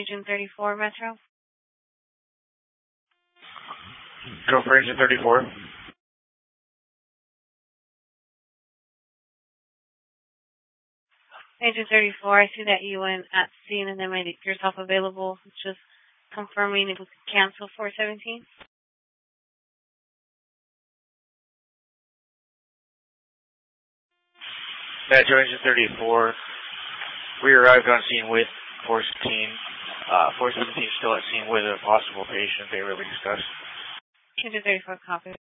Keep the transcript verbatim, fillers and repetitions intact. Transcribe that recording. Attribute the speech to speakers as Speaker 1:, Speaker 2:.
Speaker 1: Agent thirty-four, Metro.
Speaker 2: Go for Agent thirty-four.
Speaker 1: Agent thirty-four, I see that you went at scene and then made yourself available. Just confirming if we could cancel four seventeen.
Speaker 2: Metro Agent thirty-four. We arrived on scene with four sixteen. Uh, four seventeen still at scene with a possible patient they already discussed.
Speaker 1: Agent thirty-four, copy.